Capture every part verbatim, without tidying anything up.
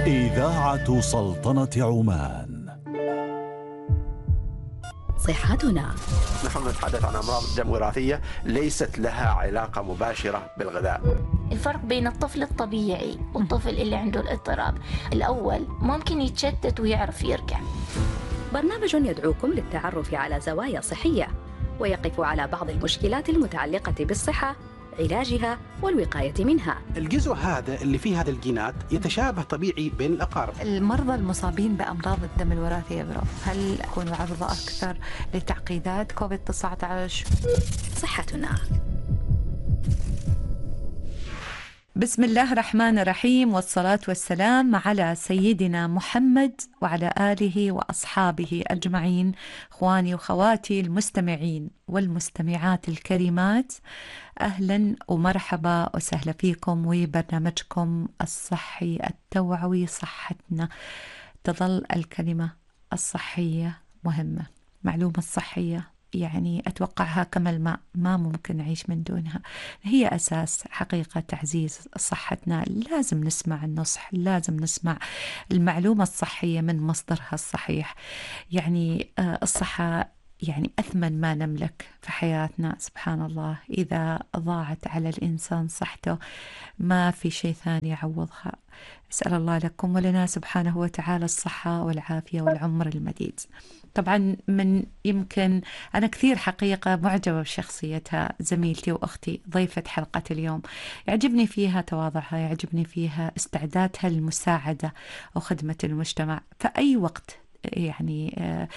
إذاعة سلطنة عمان. صحتنا. نحن نتحدث عن أمراض دم وراثية ليست لها علاقة مباشرة بالغذاء. الفرق بين الطفل الطبيعي والطفل اللي عنده الاضطراب، الأول ممكن يتشتت ويعرف يرجع. برنامج يدعوكم للتعرف على زوايا صحية ويقف على بعض المشكلات المتعلقة بالصحة، علاجها والوقاية منها. الجزء هذا اللي فيه هذه الجينات يتشابه طبيعي بين الأقارب. المرضى المصابين بأمراض الدم الوراثية برو هل يكونوا عرضة أكثر لتعقيدات كوفيد تسعة عشر؟ صحتنا. بسم الله الرحمن الرحيم، والصلاة والسلام على سيدنا محمد وعلى آله وأصحابه أجمعين. إخواني وخواتي المستمعين والمستمعات الكريمات، أهلا ومرحبا وسهلا فيكم وبرنامجكم الصحي التوعوي صحتنا. تظل الكلمة الصحية مهمة، معلومة الصحية يعني أتوقعها كما الماء، ما ممكن نعيش من دونها. هي أساس حقيقة تعزيز صحتنا. لازم نسمع النصح، لازم نسمع المعلومة الصحية من مصدرها الصحيح. يعني الصحة يعني أثمن ما نملك في حياتنا. سبحان الله، إذا ضاعت على الإنسان صحته ما في شيء ثاني يعوضها. أسأل الله لكم ولنا سبحانه وتعالى الصحة والعافية والعمر المديد. طبعا من يمكن أنا كثير حقيقة معجبة بشخصيتها زميلتي وأختي ضيفة حلقة اليوم. يعجبني فيها تواضعها، يعجبني فيها استعدادها للمساعدة وخدمة المجتمع في أي وقت. يعني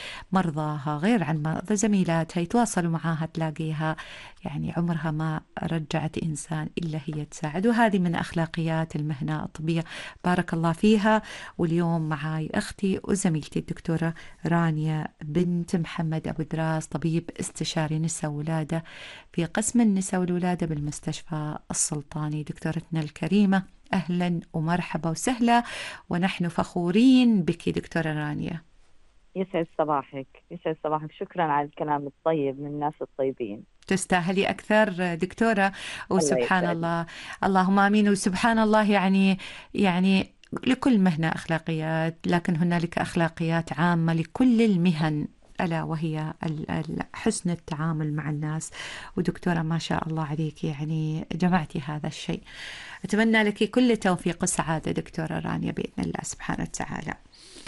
مرضاها غير عن مرضى زميلاتها يتواصلوا معاها، تلاقيها يعني عمرها ما رجعت إنسان إلا هي تساعد، وهذه من أخلاقيات المهنة الطبية. بارك الله فيها. واليوم معاي أختي وزميلتي الدكتورة رانيا بنت محمد أبو دراس، طبيب استشاري نساء ولادة في قسم النساء والولادة بالمستشفى السلطاني. دكتورتنا الكريمة، أهلا ومرحبا وسهلا، ونحن فخورين بك دكتورة رانيا. يسعد صباحك، يسعد صباحك. شكرا على الكلام الطيب من الناس الطيبين. تستاهلي أكثر دكتورة. وسبحان الله، اللهم آمين. وسبحان الله، يعني يعني لكل مهنة أخلاقيات، لكن هنالك أخلاقيات عامة لكل المهن، ألا وهي حسن التعامل مع الناس. ودكتورة ما شاء الله عليك، يعني جمعتي هذا الشيء. أتمنى لك كل توفيق وسعادة دكتورة رانيا بإذن الله سبحانه وتعالى.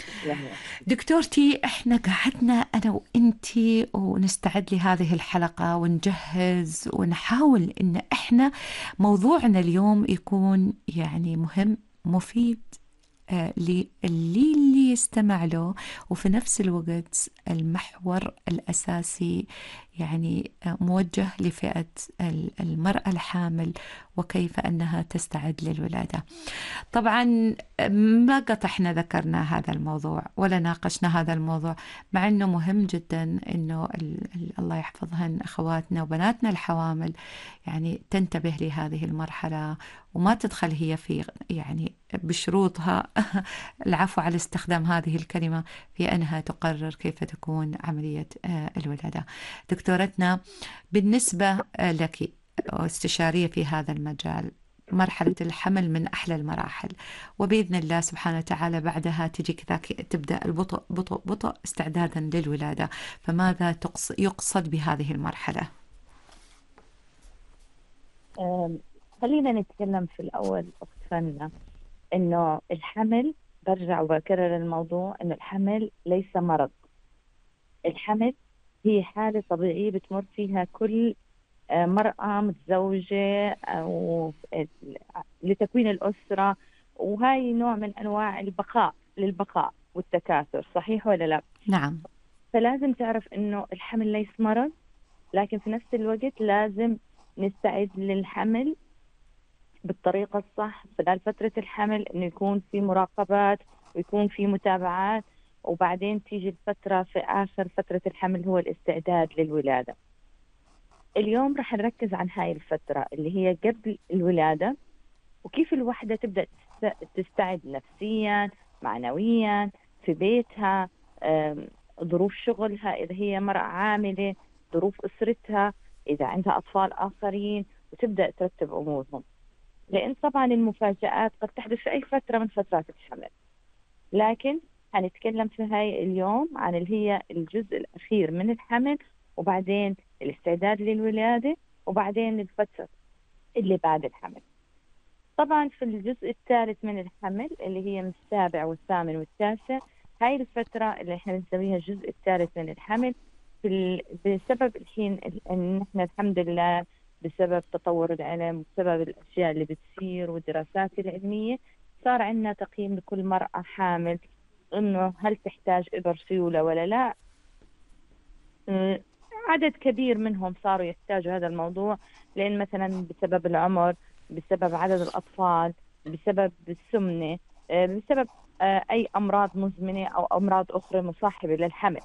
دكتورتي، احنا قعدنا أنا وإنتي ونستعد لهذه الحلقة ونجهز ونحاول إن احنا موضوعنا اليوم يكون يعني مهم مفيد آه للي اللي يستمع له، وفي نفس الوقت المحور الأساسي يعني آه موجه لفئة المرأة الحامل وكيف أنها تستعد للولادة. طبعا ما قطحنا ذكرنا هذا الموضوع ولا ناقشنا هذا الموضوع، مع أنه مهم جدا أنه الله يحفظهن أخواتنا وبناتنا الحوامل يعني تنتبه لهذه المرحلة وما تدخل هي في يعني بشروطها العفو على استخدام هذه الكلمة في أنها تقرر كيف تكون عملية الولادة. دكتورتنا، بالنسبة لك استشارية في هذا المجال، مرحلة الحمل من أحلى المراحل، وبإذن الله سبحانه وتعالى بعدها تجي كذا تبدأ البطء بطء بطء استعدادا للولادة. فماذا يقصد بهذه المرحلة؟ خلينا نتكلم في الأول أخت فنة إنه الحمل، برجع وبكرر الموضوع، إنه الحمل ليس مرض. الحمل هي حالة طبيعية بتمر فيها كل مرأة متزوجة أو لتكوين الأسرة، وهاي نوع من أنواع البقاء للبقاء والتكاثر. صحيح ولا لا؟ نعم. فلازم تعرف إنه الحمل ليس مرض، لكن في نفس الوقت لازم نستعد للحمل بالطريقة الصح خلال فترة الحمل، إنه يكون في مراقبات ويكون في متابعات، وبعدين تيجي الفترة في آخر فترة الحمل هو الاستعداد للولادة. اليوم رح نركز عن هاي الفترة اللي هي قبل الولادة، وكيف الوحدة تبدأ تستعد نفسيا معنويا في بيتها، ظروف شغلها إذا هي مرأة عاملة، ظروف أسرتها إذا عندها أطفال آخرين، وتبدأ ترتب أمورهم. لأن طبعا المفاجآت قد تحدث في أي فترة من فترات الحمل. لكن هنتكلم في هاي اليوم عن اللي هي الجزء الأخير من الحمل، وبعدين الاستعداد للولادة، وبعدين الفترة اللي بعد الحمل. طبعا في الجزء الثالث من الحمل اللي هي من السابع والثامن والتاسع، هاي الفترة اللي احنا بنسميها الجزء الثالث من الحمل. في ال... بسبب الحين ان احنا الحمد لله بسبب تطور العلم وبسبب الاشياء اللي بتصير والدراسات العلمية، صار عندنا تقييم لكل مرأة حامل انه هل تحتاج ابر سيولة ولا لا. اه، عدد كبير منهم صاروا يحتاجوا هذا الموضوع، لان مثلا بسبب العمر، بسبب عدد الأطفال، بسبب السمنة، بسبب أي أمراض مزمنة أو أمراض أخرى مصاحبة للحمل.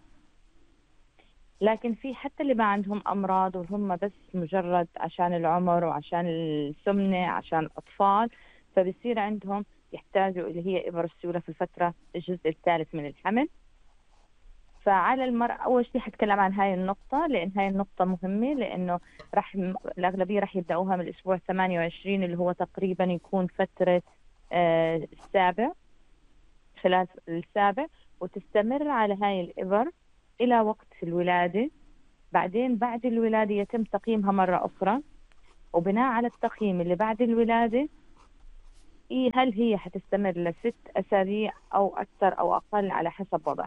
لكن في حتى اللي ما عندهم أمراض وهم بس مجرد عشان العمر وعشان السمنة عشان الأطفال، فبصير عندهم يحتاجوا اللي هي إبر السيولة في الفترة الجزء الثالث من الحمل. فعلى المرأة أول شيء حتكلم عن هاي النقطة، لأن هاي النقطة مهمة، لأنه راح الأغلبية راح يبدأوها من الأسبوع ثمانية وعشرين اللي هو تقريبا يكون فترة آه السابع، خلال السابع، وتستمر على هاي الإبر إلى وقت الولادة. بعدين بعد الولادة يتم تقييمها مرة أخرى، وبناء على التقييم اللي بعد الولادة إيه هل هي حتستمر لست أسابيع أو أكثر أو أقل على حسب وضع.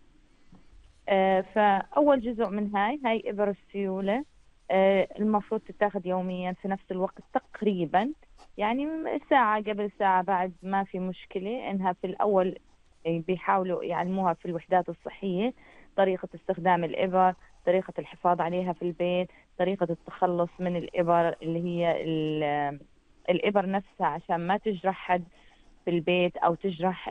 آه فأول جزء من هاي هاي إبر السيولة آه المفروض تتاخذ يوميا في نفس الوقت تقريبا، يعني ساعة قبل ساعة بعد ما في مشكلة. إنها في الأول بيحاولوا يعلموها في الوحدات الصحية طريقة استخدام الإبر، طريقة الحفاظ عليها في البيت، طريقة التخلص من الإبر اللي هي الإبر نفسها عشان ما تجرح حد في البيت أو تجرح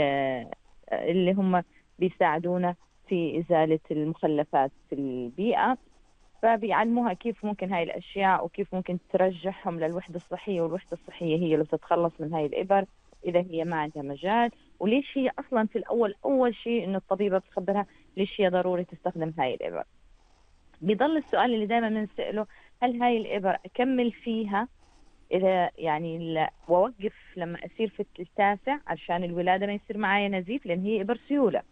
اللي هم بيساعدونا في إزالة المخلفات في البيئة. فبيعلموها كيف ممكن هاي الأشياء وكيف ممكن ترجعهم للوحدة الصحية، والوحدة الصحية هي اللي بتتخلص من هاي الإبر إذا هي ما عندها مجال. وليش هي أصلا في الأول أول شيء إنه الطبيبة بتخبرها ليش هي ضروري تستخدم هاي الإبر. بيضل السؤال اللي دائما بنسأله، هل هاي الإبر أكمل فيها إذا يعني لا وأوقف لما أصير في التاسع عشان الولادة ما يصير معايا نزيف، لأن هي إبر سيولة.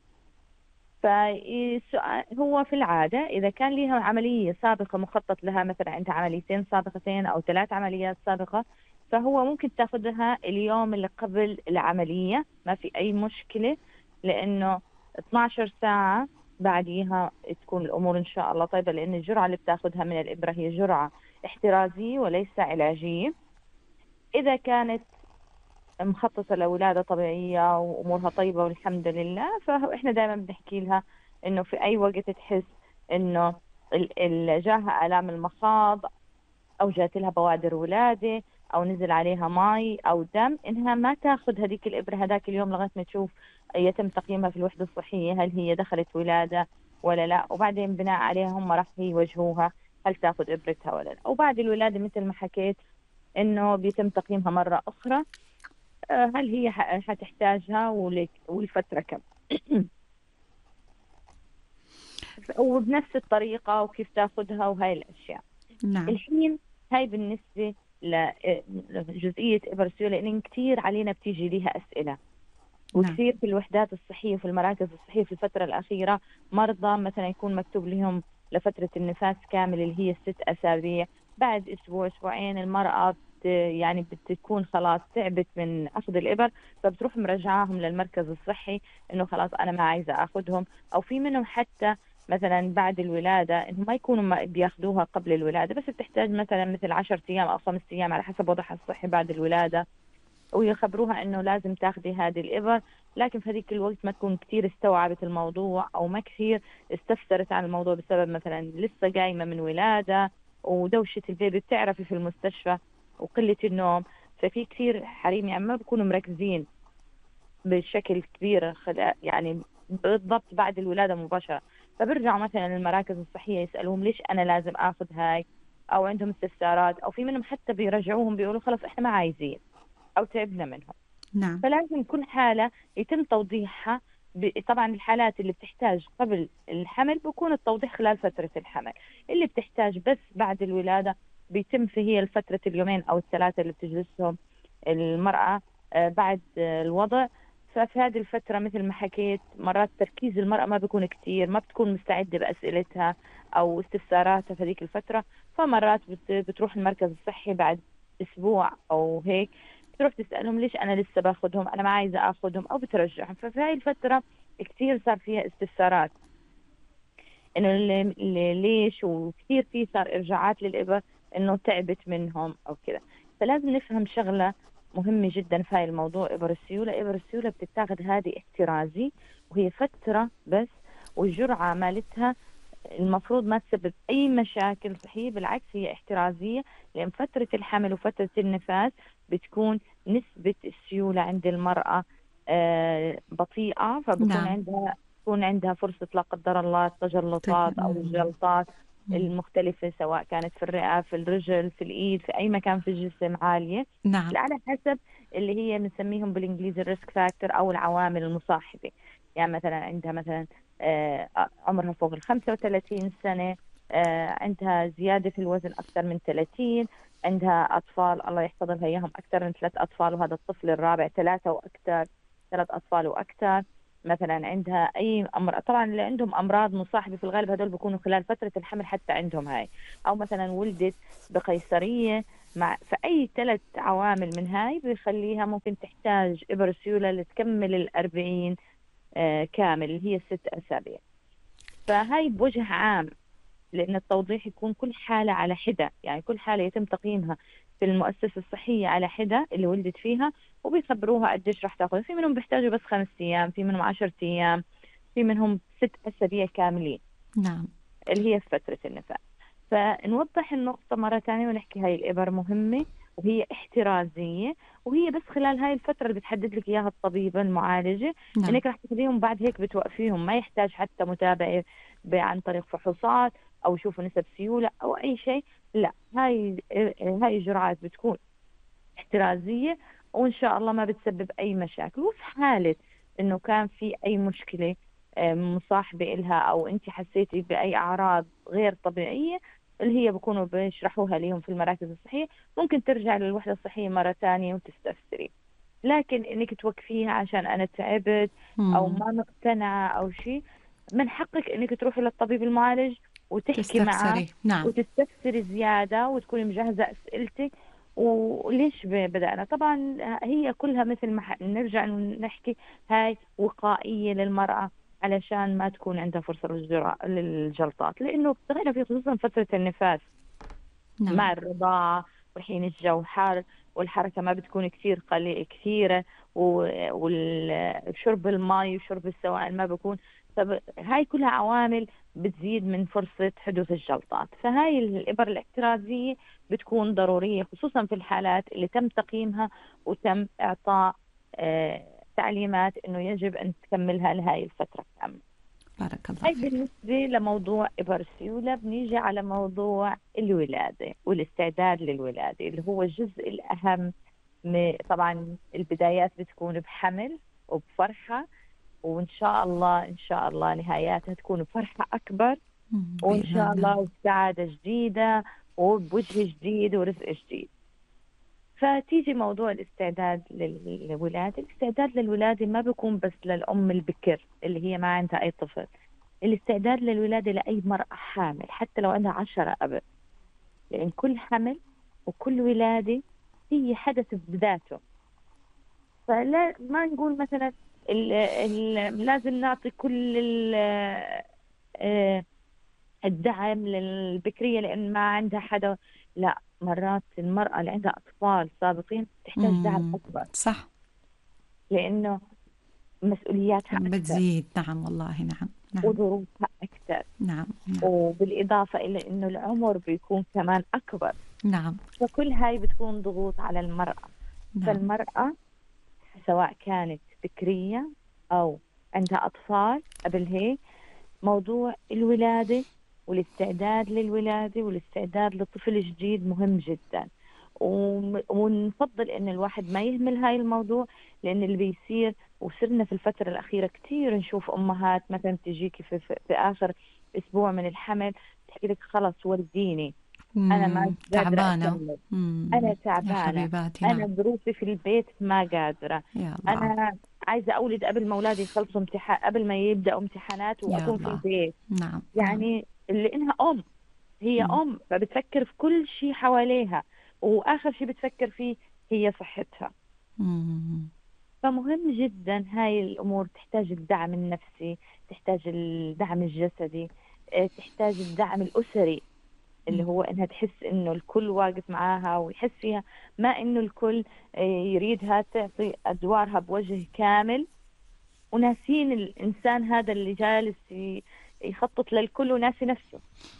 فالسؤال هو في العادة إذا كان لها عملية سابقة مخطط لها، مثلا عندها عمليتين سابقتين أو ثلاث عمليات سابقة، فهو ممكن تاخذها اليوم اللي قبل العملية، ما في أي مشكلة، لأنه اثنعش ساعة بعديها تكون الأمور إن شاء الله طيبة، لأن الجرعة اللي بتاخذها من الإبرة هي جرعة احترازية وليس علاجية. إذا كانت مخططة لولادة طبيعية وأمورها طيبة والحمد لله، فإحنا دائما بنحكي لها إنه في أي وقت تحس إنه جاها آلام المخاض أو جات لها بوادر ولادة أو نزل عليها ماء أو دم، إنها ما تاخذ هذيك الإبرة هذاك اليوم لغاية ما تشوف يتم تقييمها في الوحدة الصحية هل هي دخلت ولادة ولا لا، وبعدين بناء عليها هم راح يوجهوها هل تاخذ إبرتها ولا لا. وبعد الولادة مثل ما حكيت إنه بيتم تقييمها مرة أخرى هل هي حتحتاجها والفترة كم وبنفس الطريقة وكيف تاخذها وهاي الأشياء. نعم. الحين هاي بالنسبة لجزئية إبر السيولة، لأن كتير علينا بتيجي ليها أسئلة، وكثير نعم. في الوحدات الصحية وفي المراكز الصحية في الفترة الأخيرة مرضى مثلا يكون مكتوب لهم لفترة النفاس كامل اللي هي ست أسابيع، بعد أسبوع أسبوعين المرأة يعني بتكون خلاص تعبت من أخذ الإبر، فبتروح مرجعاهم للمركز الصحي إنه خلاص أنا ما عايزة أخذهم. أو في منهم حتى مثلا بعد الولادة إنه ما يكونوا ما بياخدوها قبل الولادة، بس بتحتاج مثلا مثل عشرة أيام أو خمسة أيام على حسب وضعها الصحي بعد الولادة، ويخبروها إنه لازم تاخدي هذه الإبر. لكن في هذيك الوقت ما تكون كتير استوعبت الموضوع أو ما كثير استفسرت عن الموضوع بسبب مثلا لسه قايمة من ولادة ودوشة البيبي بتعرفي في المستشفى وقلة النوم. ففي كثير حريم يعني ما بيكونوا مركزين بشكل كبير يعني بالضبط بعد الولادة مباشرة، فبرجعوا مثلا المراكز الصحية يسألوهم ليش أنا لازم أخذ هاي، أو عندهم استفسارات، أو في منهم حتى بيرجعوهم بيقولوا خلاص إحنا ما عايزين أو تعبنا منهم. نعم. فلازم كل حالة يتم توضيحها. طبعا الحالات اللي بتحتاج قبل الحمل بيكون التوضيح خلال فترة الحمل، اللي بتحتاج بس بعد الولادة بيتم في هي الفترة اليومين أو الثلاثة اللي بتجلسهم المرأة بعد الوضع. ففي هذه الفترة مثل ما حكيت مرات تركيز المرأة ما بيكون كتير، ما بتكون مستعدة بأسئلتها أو استفساراتها في هذيك الفترة، فمرات بت- بتروح المركز الصحي بعد أسبوع أو هيك، بتروح تسألهم ليش أنا لسه باخدهم، أنا ما عايزة أخدهم، أو بترجعهم. ففي هاي الفترة كتير صار فيها استفسارات إنه ال- ال- ليش، وكثير في صار إرجاعات للإبر إنه تعبت منهم أو كذا. فلازم نفهم شغلة مهمة جدا في هاي الموضوع. إبر السيولة إبر السيولة بتتاخد هذه احترازي، وهي فترة بس، والجرعة مالتها المفروض ما تسبب أي مشاكل صحية، بالعكس هي احترازية، لأن فترة الحمل وفترة النفاس بتكون نسبة السيولة عند المرأة آه، بطيئة، فبكون نعم. عندها تكون عندها فرصة لا قدر الله التجلطات أو مم. الجلطات مم. المختلفة، سواء كانت في الرئة، في الرجل، في الإيد، في أي مكان في الجسم، عالية، نعم. على حسب اللي هي بنسميهم بالإنجليزي الريسك فاكتور أو العوامل المصاحبة. يعني مثلا عندها مثلا آه، عمرها فوق ال خمسة وثلاثين سنة، آه، عندها زيادة في الوزن أكثر من ثلاثين، عندها أطفال الله يحفظ لها إياهم أكثر من ثلاث أطفال، وهذا الطفل الرابع ثلاثة وأكثر، ثلاث أطفال وأكثر. مثلا عندها أي أمر، طبعا اللي عندهم أمراض مصاحبة في الغالب هدول بيكونوا خلال فترة الحمل حتى عندهم هاي، أو مثلا ولدت بقيصرية، مع فأي ثلاث عوامل من هاي بيخليها ممكن تحتاج إبر سيولة لتكمل الأربعين آه كامل، اللي هي الست أسابيع. فهاي بوجه عام، لأن التوضيح يكون كل حالة على حدة، يعني كل حالة يتم تقييمها في المؤسسة الصحية على حدة اللي ولدت فيها، وبيخبروها قديش راح تاخذ. في منهم بيحتاجوا بس خمس أيام، في منهم عشر أيام، في منهم ست أسابيع كاملين نعم. اللي هي في فترة النفاس. فنوضح النقطة مرة ثانية ونحكي هاي الإبر مهمة وهي احترازية، وهي بس خلال هاي الفترة اللي بتحدد لك إياها الطبيبة المعالجة، نعم. إنك راح تاخذيهم، بعد هيك بتوقفيهم، ما يحتاج حتى متابعة ب- عن طريق فحوصات أو يشوفوا نسب سيولة أو أي شيء. لا، هاي هاي الجرعات بتكون احترازية، وإن شاء الله ما بتسبب أي مشاكل. وفي حالة إنه كان في أي مشكلة آه، مصاحبة إلها، أو أنت حسيتي بأي أعراض غير طبيعية اللي هي بكونوا بيشرحوها لهم في المراكز الصحية، ممكن ترجع للوحدة الصحية مرة ثانية وتستفسري. لكن إنك توقفيها عشان أنا تعبت أو مم. ما مقتنعة أو شيء، من حقك إنك تروحي للطبيب المعالج وتحكي معه تستفسري. نعم. وتستفسري زيادة وتكوني مجهزة أسئلتك. وليش ب- بدأنا؟ طبعا هي كلها مثل ما ح- نرجع نحكي، هاي وقائية للمرأة علشان ما تكون عندها فرصة للجرا- للجلطات، لأنه بتغير في خصوصا فترة النفاس نعم. مع الرضاعة، وحين الجو حار والحركة ما بتكون كثير قليلة كثيرة، وشرب الماء وشرب السوائل ما بكون. فهاي كلها عوامل بتزيد من فرصة حدوث الجلطات. فهاي الإبر الاحترازية بتكون ضرورية خصوصا في الحالات اللي تم تقييمها وتم إعطاء آه، تعليمات إنه يجب أن تكملها لهاي الفترة كاملة. بارك الله هاي فيك. بالنسبة لموضوع إبر السيولة. بنيجي على موضوع الولادة والاستعداد للولادة اللي هو الجزء الأهم. م- طبعا البدايات بتكون بحمل وبفرحة، وإن شاء الله إن شاء الله نهاياتها تكون بفرحة أكبر، مم. وإن بإذن شاء الله. الله بسعادة جديدة وبوجه جديد ورزق جديد. فتيجي موضوع الاستعداد للولادة. الاستعداد للولادة ما بيكون بس للأم البكر اللي هي ما عندها أي طفل. الاستعداد للولادة لأي مرأة حامل حتى لو عندها عشرة أبد، لأن كل حمل وكل ولادة هي حدث بذاته. فلا ما نقول مثلا ال ال لازم نعطي كل ال آه، الدعم للبكرية لأن ما عندها حدا. لا، مرات المرأة اللي عندها أطفال سابقين تحتاج دعم مم. أكبر، صح. لأنه مسؤولياتها أكثر بتزيد. نعم والله. نعم. نعم. وظروفها أكثر، نعم. نعم. وبالإضافة إلى إنه العمر بيكون كمان أكبر. نعم. فكل هاي بتكون ضغوط على المرأة. نعم. فالمرأة سواء كانت بكرية أو عندها أطفال قبل هيك، موضوع الولادة والاستعداد للولادة والاستعداد لطفل جديد مهم جدا. وم- ونفضل إن الواحد ما يهمل هاي الموضوع، لأن اللي بيصير وصرنا في الفترة الأخيرة كتير نشوف أمهات مثلا تجيكي في, في, في آخر أسبوع من الحمل تحكي لك خلص ولديني، أنا ما مم. قادرة تعبانة. أكمل، مم. أنا يا تعبانة، حبيباتي. أنا نعم. ظروفي في البيت ما قادرة، يا الله. أنا عايزة أولد قبل ما أولادي يخلصوا امتحان، قبل ما يبدأوا امتحانات يا وأكون في الله. البيت. نعم. يعني اللي إنها أم، هي مم. أم، فبتفكر في كل شيء حواليها، وآخر شيء بتفكر فيه هي صحتها. مم. فمهم جدا هاي الأمور، تحتاج الدعم النفسي، تحتاج الدعم الجسدي، آه، تحتاج الدعم الأسري، اللي هو إنها تحس إنه الكل واقف معاها ويحس فيها، ما إنه الكل آه، يريدها تعطي أدوارها بوجه كامل، وناسين الإنسان هذا اللي جالس ي- يخطط للكل وناسي نفسه.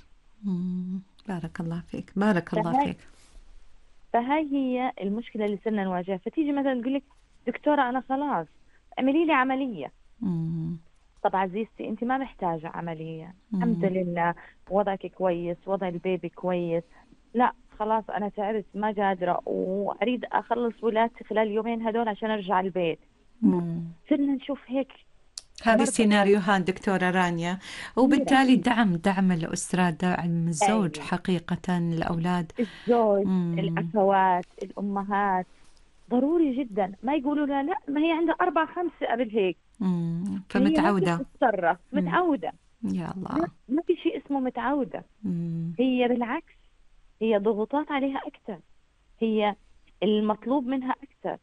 مم. بارك الله فيك، بارك الله فهاي فيك. فهاي هي المشكلة اللي صرنا نواجهها. فتيجي مثلا تقول لك دكتورة أنا خلاص اعملي لي عملية. مم. طب عزيزتي أنت ما محتاجة عملية، الحمد مم. لله وضعك كويس، وضع البيبي كويس. لا خلاص أنا تعبت ما قادرة وأريد أخلص ولادتي خلال اليومين هدول عشان أرجع البيت. مم. صرنا نشوف هيك هذه مرضى السيناريوهات دكتورة رانيا، وبالتالي دعم دعم الأسرة، دعم الزوج أي حقيقة الأولاد. الزوج، مم. الأخوات، الأمهات، ضروري جدا. ما يقولوا لا لا ما هي عندها أربعة خمسة قبل هيك، مم. هي ما فيش فمتعودة. تتصرف، مم. متعودة. يا لا الله. ما في شيء اسمه متعودة، مم. هي بالعكس، هي ضغوطات عليها أكثر، هي المطلوب منها أكثر.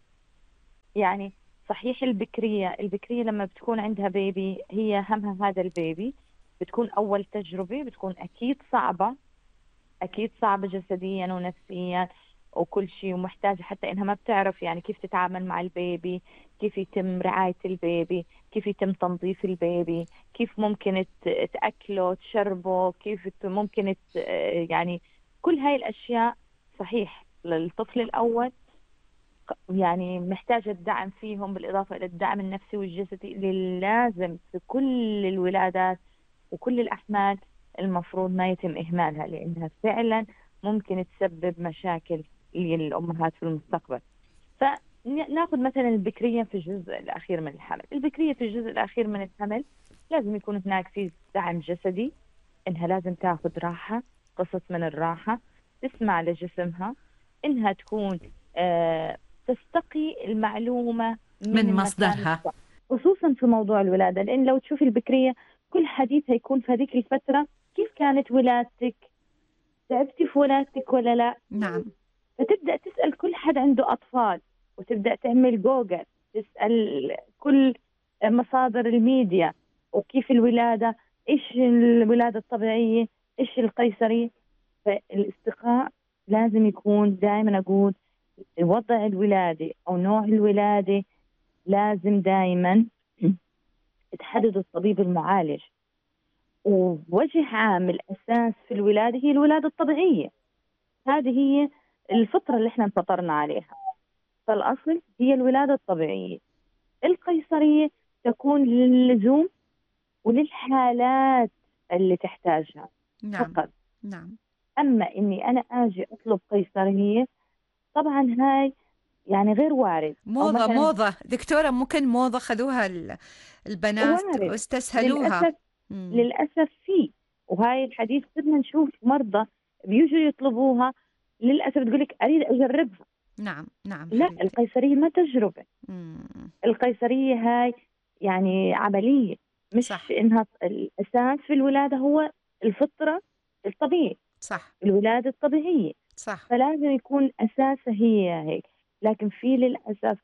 يعني صحيح البكرية البكرية لما بتكون عندها بيبي هي همها هذا البيبي، بتكون أول تجربة، بتكون أكيد صعبة، أكيد صعبة جسديا ونفسيا وكل شيء، ومحتاجة حتى إنها ما بتعرف يعني كيف تتعامل مع البيبي، كيف يتم رعاية البيبي، كيف يتم تنظيف البيبي، كيف ممكن ت- تأكله تشربه، كيف ت- ممكن ت- يعني كل هاي الأشياء. صحيح للطفل الأول يعني محتاجة الدعم فيهم، بالإضافة إلى الدعم النفسي والجسدي اللي لازم في كل الولادات وكل الأحمال المفروض ما يتم إهمالها، لأنها فعلا ممكن تسبب مشاكل للأمهات في المستقبل. فناخذ مثلا البكرية في الجزء الأخير من الحمل. البكرية في الجزء الأخير من الحمل لازم يكون هناك في دعم جسدي، إنها لازم تاخذ راحة، قسط من الراحة، تسمع لجسمها، إنها تكون آه تستقي المعلومة من من المكان مصدرها. الصح، خصوصا في موضوع الولادة. لأن لو تشوفي البكرية كل حديثها يكون في هذيك الفترة، كيف كانت ولادتك؟ تعبتي في ولادتك ولا لا؟ نعم. فتبدأ تسأل كل حد عنده أطفال، وتبدأ تعمل جوجل، تسأل كل مصادر الميديا، وكيف الولادة، إيش الولادة الطبيعية، إيش القيصرية. فالاستقاء لازم يكون دائما أقول وضع الولادة أو نوع الولادة لازم دائما تحدد الطبيب المعالج. ووجه عام الأساس في الولادة هي الولادة الطبيعية، هذه هي الفطرة اللي احنا انفطرنا عليها، فالأصل هي الولادة الطبيعية. القيصرية تكون للزوم وللحالات اللي تحتاجها نعم. فقط. نعم. أما إني أنا أجي أطلب قيصرية، طبعا هاي يعني غير وارد. أو موضة مثلا موضة دكتورة، ممكن موضة خذوها ال- البنات وارد واستسهلوها. للأسف، مم. للأسف فيه. وهاي الحديث صرنا نشوف مرضى بيجوا يطلبوها، للأسف تقولك أريد أجربها. نعم. نعم لا حبيبتي. القيصرية ما تجربة، مم. القيصرية هاي يعني عملية، مش صح. إنها الأساس في الولادة هو الفطرة الطبيعي، صح. الولادة الطبيعية. صح. فلازم يكون أساسها هي هيك. لكن في للأسف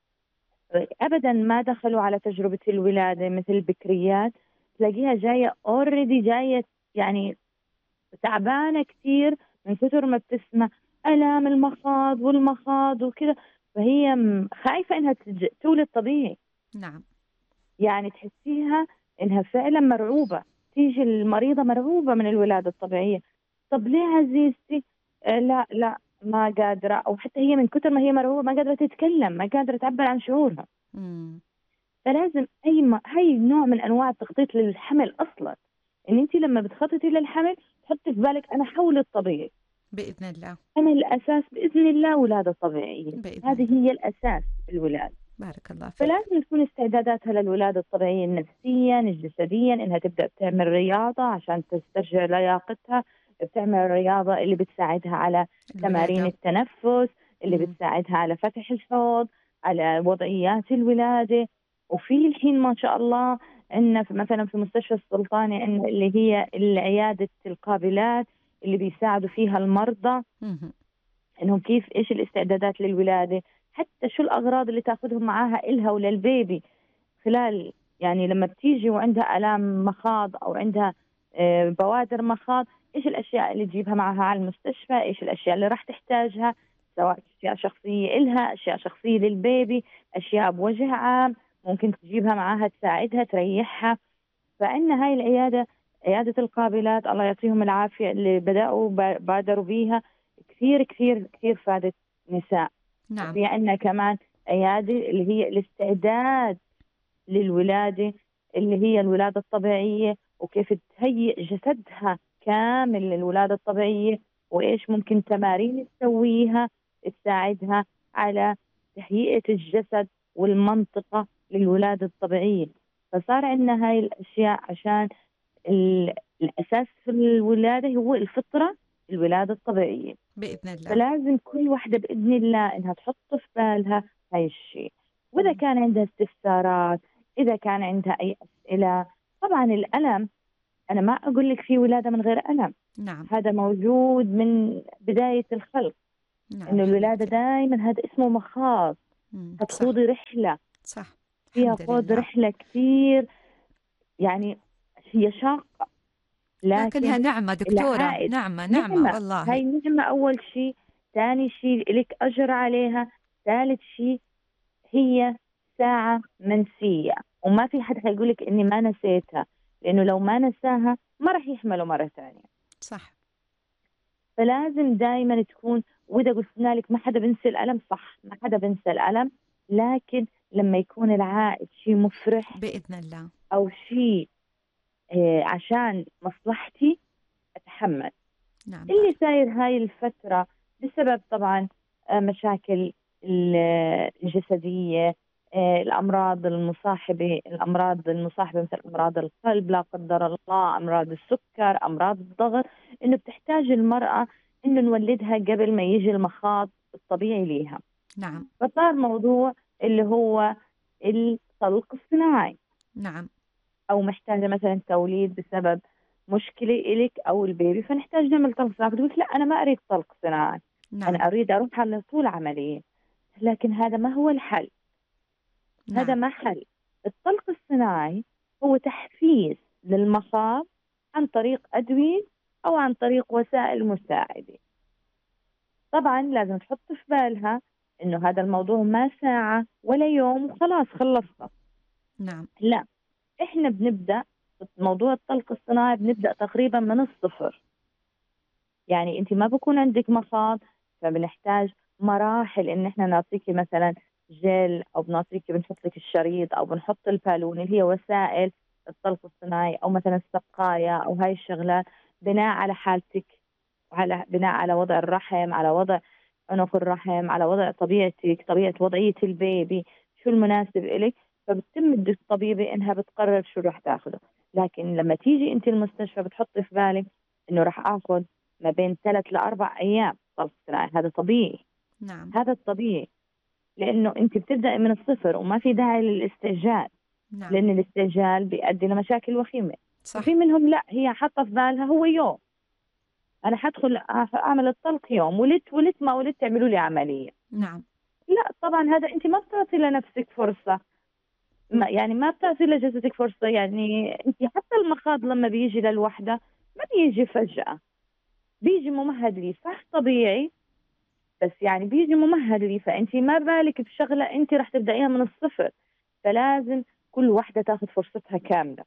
أبدا ما دخلوا على تجربة الولادة مثل البكريات، تلاقيها جاية اوريدي جاية يعني تعبانة كثير من كثر ما بتسمع آلام المخاض والمخاض وكذا، فهي م- خايفة إنها تج- تولد طبيعي. نعم. يعني تحسيها إنها فعلا مرعوبة، تيجي المريضة مرعوبة من الولادة الطبيعية. طب ليه عزيزتي؟ آه لا لا ما قادرة، أو حتى هي من كثر ما هي مرعوبة ما قادرة تتكلم، ما قادرة تعبر عن شعورها. مم. فلازم أي ما هي نوع من أنواع التخطيط للحمل أصلا، إن أنت لما بتخططي للحمل تحطي في بالك أنا حول الطبيعي، بإذن الله. أنا الأساس بإذن الله ولادة طبيعية، بإذن هذه الله. هي الأساس في الولادة. بارك الله فيك. فلازم تكون استعداداتها للولادة الطبيعية نفسيا جسديا، إنها تبدأ تعمل رياضة عشان تسترجع لياقتها، بتعمل رياضة اللي بتساعدها على تمارين الولادة. التنفس، اللي مم. بتساعدها على فتح الحوض، على وضعيات الولادة. وفي الحين ما شاء الله عندنا في مثلا في مستشفى السلطاني عندنا اللي هي العيادة القابلات اللي بيساعدوا فيها المرضى مهم. انهم كيف ايش الاستعدادات للولادة، حتى شو الأغراض اللي تاخذهم معاها إلها وللبيبي خلال، يعني لما بتيجي وعندها آلام مخاض أو عندها آه، بوادر مخاض، إيش الأشياء اللي تجيبها معها على المستشفى، إيش الأشياء اللي راح تحتاجها، سواء أشياء شخصية إلها، أشياء شخصية للبيبي، أشياء بوجه عام ممكن تجيبها معاها تساعدها تريحها. فعندنا هاي العيادة، عيادة القابلات الله يعطيهم العافية اللي بدأوا با- بادروا بيها، كثير كثير كثير فادت نساء. نعم. في عندنا كمان عيادة اللي هي الاستعداد للولادة، اللي هي الولادة الطبيعية، وكيف تهيئ جسدها كامل للولادة الطبيعية، وإيش ممكن تمارين تسويها تساعدها على تهيئة الجسد والمنطقة للولادة الطبيعية. فصار عندنا هاي الأشياء عشان ال- الأساس في الولادة هو الفطرة، الولادة الطبيعية. بإذن الله. فلازم كل واحدة بإذن الله إنها تحط في بالها هاي الشيء. وإذا كان عندها استفسارات، إذا كان عندها أي أسئلة، طبعا الألم أنا ما أقول لك في ولادة من غير ألم، نعم. هذا موجود من بداية الخلق. نعم. إنه الولادة حبيبتي. دائما هذا اسمه مخاض، مم. صح. هتخوضي رحلة صح. فيها الحمد خوض لله. رحلة كثير، يعني هي شاقة لكنها لكن نعمة دكتورة، العائد نعمة نعمة نعمة. والله. هاي نعمة أول شيء، ثاني شيء لك أجر عليها، ثالث شيء هي ساعة منسية، وما في حد حيقول لك إني ما نسيتها، لأنه لو ما نساها ما راح يحمله مرة ثانية. صح. فلازم دائما تكون، وإذا قلنا لك ما حدا بنسى الألم، صح ما حدا بنسى الألم، لكن لما يكون العائد شيء مفرح بإذن الله. أو شيء آه عشان مصلحتي أتحمل. نعم. اللي صاير هاي الفترة بسبب طبعا آه، مشاكل ال- الجسدية، آه، الأمراض المصاحبة الأمراض المصاحبة مثل أمراض القلب لا قدر الله، أمراض السكر، أمراض الضغط، إنه بتحتاج المرأة إنه نولدها قبل ما يجي المخاض الطبيعي ليها. نعم. فصار موضوع اللي هو الطلق الصناعي، نعم. أو محتاجة مثلا توليد بسبب مشكلة إلك أو البيبي، فنحتاج نعمل طلق صناعي. بتقول لا أنا ما أريد طلق صناعي، نعم. أنا أريد أروح على طول عملية. لكن هذا ما هو الحل، هذا نعم. ما حل. الطلق الصناعي هو تحفيز للمخاض عن طريق أدوية أو عن طريق وسائل مساعدة. طبعا لازم تحط في بالها إنه هذا الموضوع ما ساعة ولا يوم وخلاص خلصنا، نعم. لا، إحنا بنبدأ موضوع الطلق الصناعي بنبدأ تقريبا من الصفر. يعني انت ما بكون عندك مخاض، فبنحتاج مراحل ان احنا نعطيكي مثلا جل، او بنعطيكي بنحط لك الشريط، او بنحط البالون اللي هي وسائل الطلق الصناعي، او مثلا السقايه او هاي الشغلات، بناء على حالتك، وعلى بناء على وضع الرحم، على وضع عنق الرحم، على وضع طبيعتك، طبيعه وضعيه البيبي، شو المناسب إلك. فبتتم الطبيبه انها بتقرر شو راح تاخذه. لكن لما تيجي انت المستشفى بتحطي في بالك انه راح اخذ ما بين ثلاث لأربع أيام طلق صناعي، هذا طبيعي. نعم. هذا الطبيعي، لأنه أنت بتبدأ من الصفر وما في داعي للاستعجال. نعم. لأن الاستعجال بيؤدي لمشاكل وخيمة. صح. وفي منهم لا، هي حاطة في بالها هو يوم أنا حدخل أعمل الطلق يوم، ولدت ولدت ما ولدت تعملوا لي عملية. نعم. لا طبعا هذا أنت ما بتعطي لنفسك فرصة، ما يعني ما بتعطي لجسدك فرصة. يعني أنت حتى المخاض لما بيجي للوحدة ما بيجي فجأة، بيجي ممهد لي، صح طبيعي، بس يعني بيجي ممهد لي. فأنت ما بالك بشغلة أنت رح تبدأيها من الصفر، فلازم كل واحدة تاخذ فرصتها كاملة.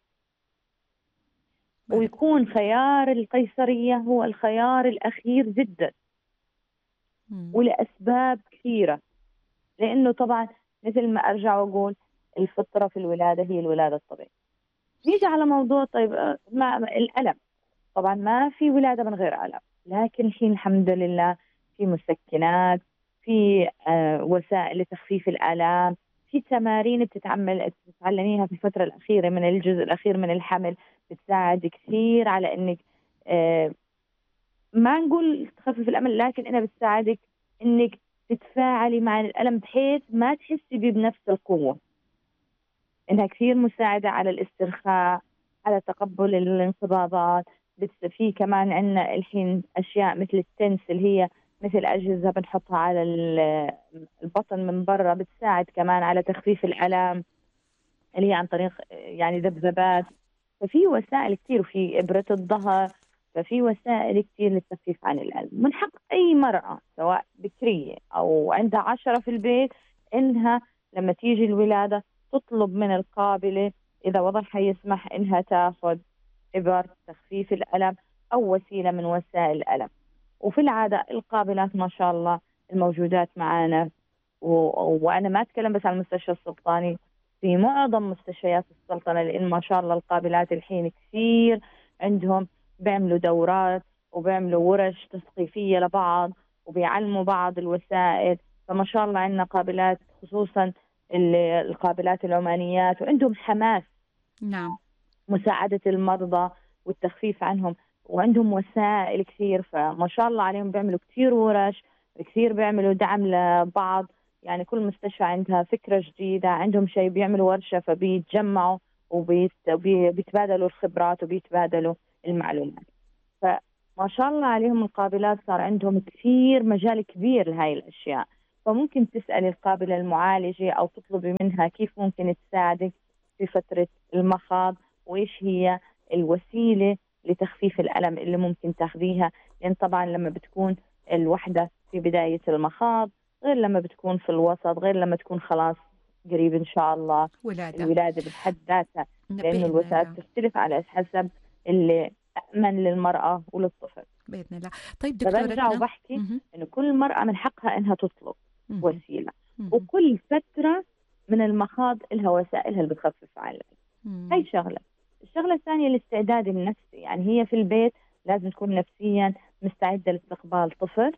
بارك. ويكون خيار القيصرية هو الخيار الأخير جدا، مم. ولأسباب كثيرة. لأنه طبعا مثل ما أرجع وأقول الفطرة في الولادة هي الولادة الطبيعية. نيجي على موضوع طيب آه، ما الألم. طبعا ما في ولادة من غير ألم، لكن الحين الحمد لله في مسكنات، في آه، وسائل لتخفيف الآلام، في تمارين بتتعمل بتتعلميها في الفترة الأخيرة من الجزء الأخير من الحمل، بتساعد كثير على إنك آه، ما نقول تخفف الألم، لكن إنها بتساعدك إنك تتفاعلي مع الألم بحيث ما تحسي بيه بنفس القوة. إنها كثير مساعدة على الاسترخاء، على تقبل الانقباضات. بس في كمان عندنا الحين أشياء مثل التنس اللي هي مثل أجهزة بنحطها على البطن من برا، بتساعد كمان على تخفيف الألم اللي هي عن طريق يعني ذبذبات. ففي وسائل كثير، وفي إبرة الظهر، ففي وسائل كثير للتخفيف عن الألم. من حق أي مرأة سواء بكرية أو عندها عشرة في البيت إنها لما تيجي الولادة تطلب من القابلة إذا وضعها يسمح إنها تاخذ إبر تخفيف الألم أو وسيلة من وسائل الألم. وفي العادة القابلات ما شاء الله الموجودات معنا، و... وأنا ما أتكلم بس عن المستشفى السلطاني، في معظم مستشفيات السلطنة، لأن ما شاء الله القابلات الحين كثير عندهم بيعملوا دورات وبيعملوا ورش تثقيفية لبعض وبيعلموا بعض الوسائل. فما شاء الله عندنا قابلات خصوصا القابلات العمانيات وعندهم حماس نعم مساعدة المرضى والتخفيف عنهم، وعندهم وسائل كثير. فما شاء الله عليهم بيعملوا كثير ورش، كثير بيعملوا دعم لبعض. يعني كل مستشفى عندها فكرة جديدة، عندهم شيء بيعملوا ورشة فبيتجمعوا وبيتبادلوا الخبرات وبيتبادلوا المعلومات. فما شاء الله عليهم القابلات صار عندهم كثير مجال كبير لهاي الأشياء. فممكن تسأل القابلة المعالجة أو تطلبي منها كيف ممكن تساعدك في فترة المخاض، وإيش هي الوسيلة لتخفيف الألم اللي ممكن تاخذيها. لأن طبعا لما بتكون الوحدة في بداية المخاض غير لما بتكون في الوسط، غير لما تكون خلاص قريب إن شاء الله ولادة. الولادة بحد ذاتها، لأن الوسائل تختلف على حسب اللي أأمن للمرأة وللطفل بإذن الله. طيب دكتورة، برجع وبحكي إنه كل مرأة من حقها إنها تطلب مم. وسيلة، مم. وكل فترة من المخاض لها وسائلها اللي بتخفف عن الألم. هاي شغلة. الشغلة الثانية الاستعداد النفسي، يعني هي في البيت لازم تكون نفسيا مستعدة لاستقبال طفل،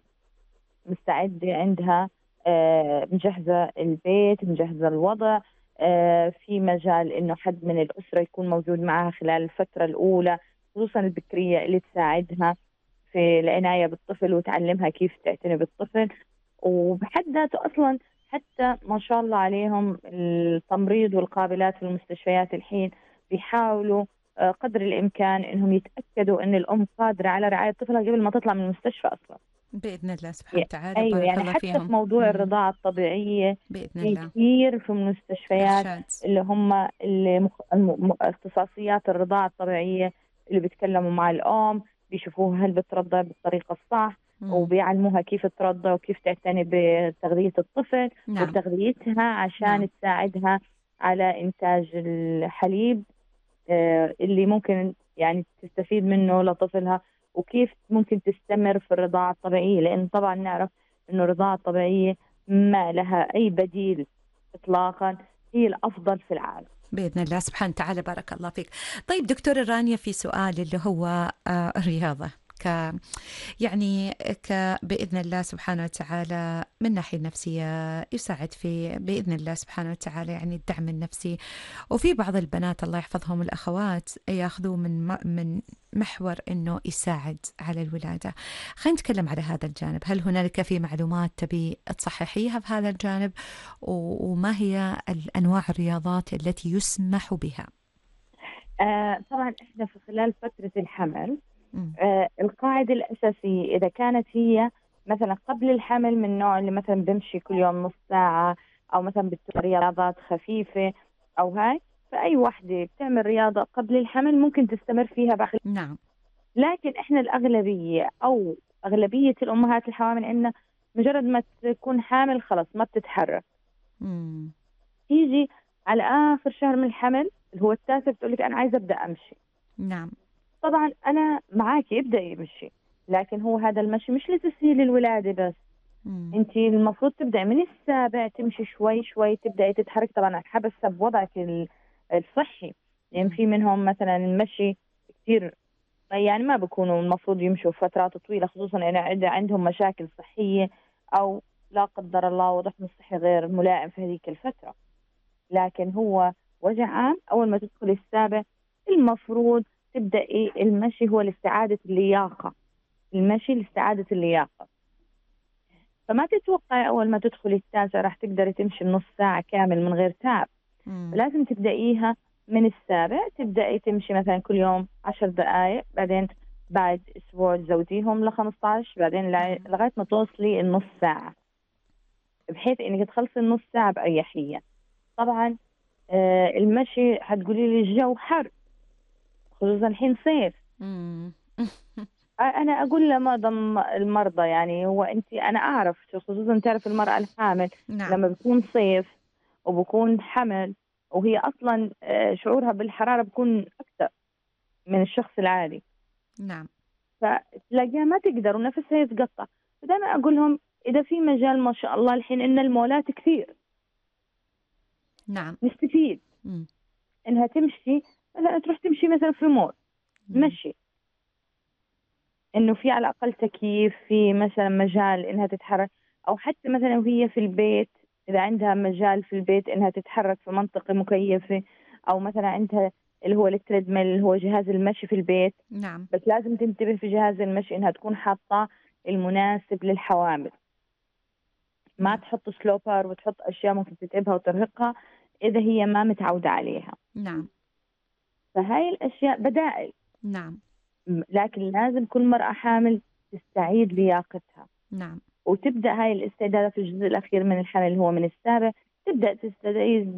مستعدة عندها آه مجهزة البيت، مجهزة الوضع، آه في مجال إنه حد من الأسرة يكون موجود معها خلال الفترة الأولى خصوصا البكرية اللي تساعدها في العناية بالطفل وتعلمها كيف تعتني بالطفل. وبحد ذاته أصلا حتى ما شاء الله عليهم التمريض والقابلات في المستشفيات الحين بيحاولوا قدر الإمكان إنهم يتأكدوا إن الأم قادرة على رعاية طفلها قبل ما تطلع من المستشفى أصلا بإذن الله سبحانه وتعالى. أيوة، يعني الله حتى فيهم. في موضوع مم. الرضاعة الطبيعية بإذن في الله كثير في المستشفيات إرشاد. اللي هم اللي مخ... الم... اختصاصيات الرضاعة الطبيعية اللي بيتكلموا مع الأم، بيشوفوها هل بترضع بالطريقة الصح، مم. وبيعلموها كيف ترضع وكيف تعتني بتغذية الطفل. نعم. وتغذيتها عشان نعم. تساعدها على إنتاج الحليب آه اللي ممكن يعني تستفيد منه لطفلها، وكيف ممكن تستمر في الرضاعة الطبيعية، لأن طبعا نعرف إنه الرضاعة الطبيعية ما لها أي بديل إطلاقا، هي الأفضل في العالم بإذن الله سبحانه وتعالى. بارك الله فيك. طيب دكتورة رانيا، في سؤال اللي هو آه الرياضة ك يعني ك بإذن الله سبحانه وتعالى من الناحية النفسية يساعد في بإذن الله سبحانه وتعالى يعني الدعم النفسي. وفي بعض البنات الله يحفظهم الأخوات ياخذوا من من محور إنه يساعد على الولادة. خلينا نتكلم على هذا الجانب. هل هنالك في معلومات تبي تصححيها في هذا الجانب، وما هي الأنواع الرياضات التي يسمح بها؟ آه طبعا إحنا في خلال فترة الحمل آه القاعدة الأساسية إذا كانت هي مثلا قبل الحمل من النوع اللي مثلا بمشي كل يوم نص ساعة أو مثلا بتسوي رياضات خفيفة أو هاي، فأي وحدة بتعمل رياضة قبل الحمل ممكن تستمر فيها بعد. نعم. لكن إحنا الأغلبية أو أغلبية الأمهات الحوامل إن مجرد ما تكون حامل خلاص ما بتتحرك. مم. تيجي على آخر شهر من الحمل اللي هو التاسع بتقولك أنا عايزة أبدأ أمشي. نعم. طبعا أنا معاكي ابدأ يمشي، لكن هو هذا المشي مش لتسهيل الولادة بس. مم. أنت المفروض تبدأ من السابع تمشي شوي شوي تبدأي تتحرك، طبعا حسب وضعك الصحي. يعني في منهم مثلا المشي كتير يعني ما بيكونوا المفروض يمشوا فترات طويلة، خصوصا إذا عندهم مشاكل صحية أو لا قدر الله وضعهم الصحي غير ملائم في هذيك الفترة. لكن هو وجه عام أول ما تدخل السابع المفروض تبدأي المشي هو لاستعادة اللياقة، المشي لاستعادة اللياقة. فما تتوقعي أول ما تدخلي التاسع راح تقدري تمشي نص ساعة كامل من غير تعب. مم. لازم تبدأيها من السابع، تبدأي تمشي مثلا كل يوم عشر دقائق، بعدين بعد أسبوع تزوديهم ل خمسة عشر، بعدين لع- لغاية ما توصلي النص ساعة، بحيث إنك تخلصي النص ساعة بأريحية. طبعا آه، المشي حتقولي لي الجو حر، خصوصا الحين صيف. مم. آه، أنا أقول لمعظم المرضى يعني هو أنت، أنا أعرف خصوصا تعرف المرأة الحامل نعم. لما بكون صيف وبكون حمل، وهي أصلا آه، شعورها بالحرارة بكون أكثر من الشخص العادي، نعم. فتلاقيها ما تقدر ونفسها يتقطع. فدائما أقول لهم إذا في مجال ما شاء الله الحين إن المولات كثير، نعم. نستفيد مم. إنها تمشي، مثلا تروح تمشي مثلا في مول مم. مشي، إنه في على الأقل تكييف، في مثلا مجال إنها تتحرك، أو حتى مثلا وهي في البيت إذا عندها مجال في البيت إنها تتحرك في منطقة مكيفة، أو مثلا عندها اللي هو التريدميل اللي هو جهاز المشي في البيت. نعم. بس لازم تنتبه في جهاز المشي إنها تكون حاطة المناسب للحوامل، ما تحط سلوبر وتحط أشياء ممكن تتعبها وترهقها إذا هي ما متعودة عليها. نعم. فهاي الأشياء بدائل، نعم. م- لكن لازم كل مرأة حامل تستعيد لياقتها، نعم. وتبدأ هاي الاستعداد في الجزء الأخير من الحمل اللي هو من السابع، تبدأ تستعيد